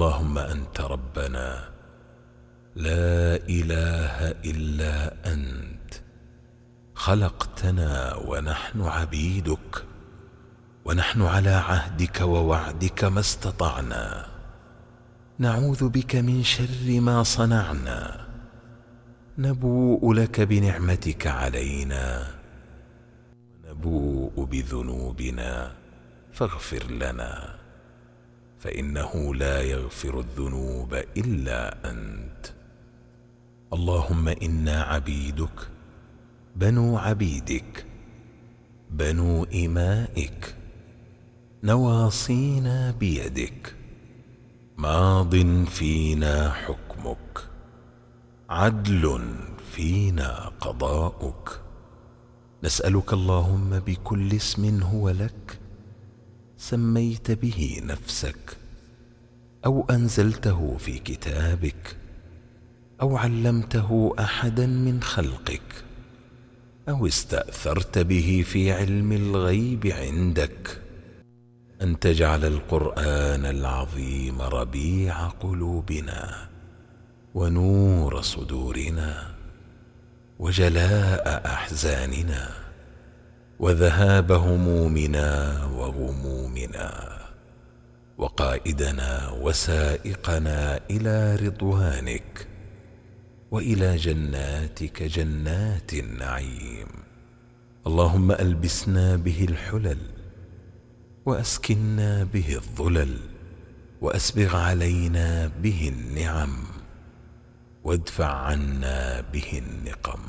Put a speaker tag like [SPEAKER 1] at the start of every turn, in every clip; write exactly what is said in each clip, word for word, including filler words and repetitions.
[SPEAKER 1] اللهم أنت ربنا لا إله إلا أنت، خلقتنا ونحن عبيدك، ونحن على عهدك ووعدك ما استطعنا، نعوذ بك من شر ما صنعنا، نبوء لك بنعمتك علينا ونبوء بذنوبنا فاغفر لنا، فإنه لا يغفر الذنوب إلا أنت. اللهم إنا عبيدك بنو عبيدك بنو إمائك، نواصينا بيدك، ماض فينا حكمك، عدل فينا قضاؤك. نسألك اللهم بكل اسم هو لك سميت به نفسك أو أنزلته في كتابك أو علمته أحدا من خلقك أو استأثرت به في علم الغيب عندك، أن تجعل القرآن العظيم ربيع قلوبنا ونور صدورنا وجلاء أحزاننا وذهاب همومنا وغمومنا، وقائدنا وسائقنا إلى رضوانك وإلى جناتك جنات النعيم. اللهم ألبسنا به الحلل وأسكنا به الظلل وأسبغ علينا به النعم وادفع عنا به النقم.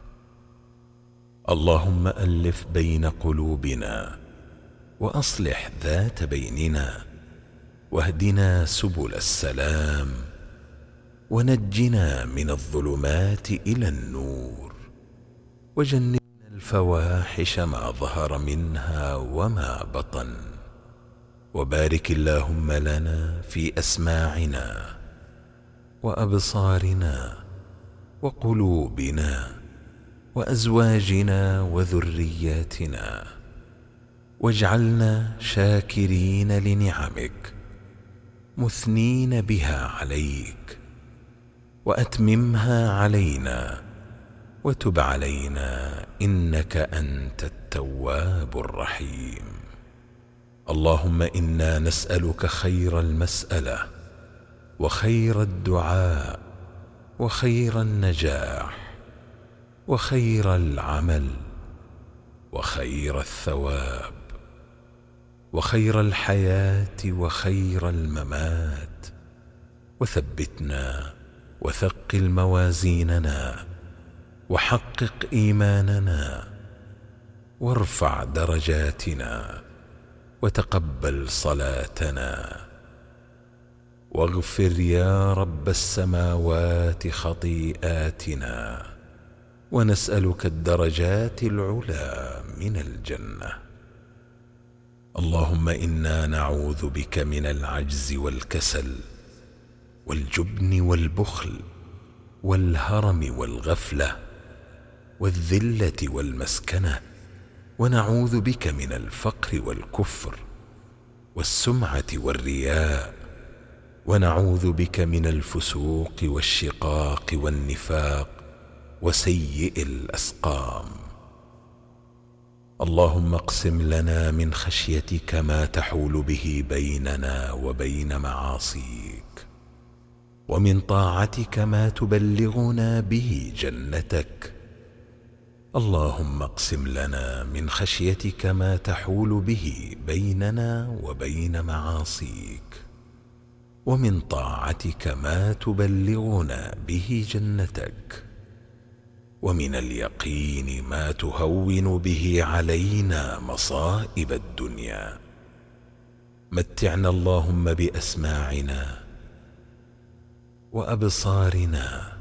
[SPEAKER 1] اللهم ألف بين قلوبنا وأصلح ذات بيننا واهدنا سبل السلام ونجنا من الظلمات إلى النور، وجنبنا الفواحش ما ظهر منها وما بطن، وبارك اللهم لنا في أسماعنا وأبصارنا وقلوبنا وأزواجنا وذرياتنا، واجعلنا شاكرين لنعمك مثنين بها عليك، وأتممها علينا وتب علينا إنك أنت التواب الرحيم. اللهم إنا نسألك خير المسألة وخير الدعاء وخير النجاح وخير العمل وخير الثواب وخير الحياة وخير الممات، وثبتنا وثقل موازيننا وحقق إيماننا وارفع درجاتنا وتقبل صلاتنا، واغفر يا رب السماوات خطيئاتنا، ونسألك الدرجات العلى من الجنة. اللهم إنا نعوذ بك من العجز والكسل والجبن والبخل والهرم والغفلة والذلة والمسكنة، ونعوذ بك من الفقر والكفر والسمعة والرياء، ونعوذ بك من الفسوق والشقاق والنفاق وسيء الأسقام. اللهم اقسم لنا من خشيتك ما تحول به بيننا وبين معاصيك، ومن طاعتك ما تبلغنا به جنتك. اللهم اقسم لنا من خشيتك ما تحول به بيننا وبين معاصيك، ومن طاعتك ما تبلغنا به جنتك، ومن اليقين ما تهون به علينا مصائب الدنيا. متعنا اللهم بأسماعنا وأبصارنا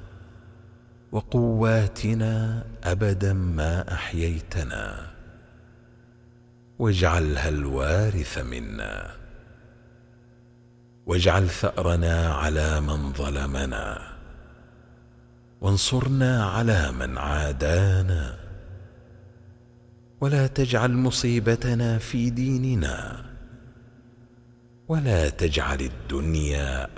[SPEAKER 1] وقواتنا أبدا ما أحييتنا، واجعلها الوارث منا، واجعل ثأرنا على من ظلمنا، وانصرنا على من عادانا، ولا تجعل مصيبتنا في ديننا، ولا تجعل الدنيا